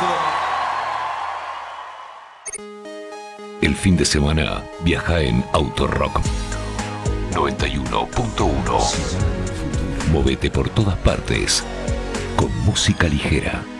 El fin de semana viaja en Autorock 91.1. Movete por todas partes con música ligera.